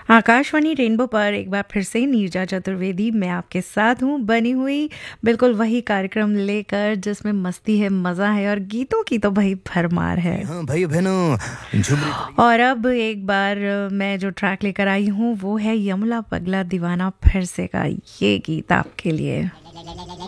Akashvani rainbow पर एक बार फिर से नीरजा चतुर्वेदी मैं आपके साथ हूँ बनी हुई बिल्कुल वही कार्यक्रम लेकर जिसमें मस्ती है मज़ा है और गीतों की तो भाई भरमार है। हाँ भाई बहनों झुमरी और अब एक बार मैं जो ट्रैक लेकर आई हूँ वो है यमला पगला दीवाना फिर से का ये गीत आपके लिए।